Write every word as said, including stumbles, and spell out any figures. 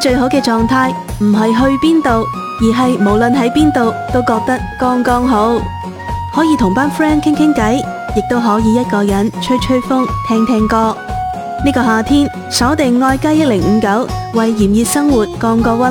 最好嘅狀態唔係去邊度，而係無論喺邊度都覺得剛剛好。可以同班 friend 傾傾偈，亦都可以一個人吹吹風，聽聽歌。呢個夏天鎖定愛家一零五九，為炎熱生活降個溫。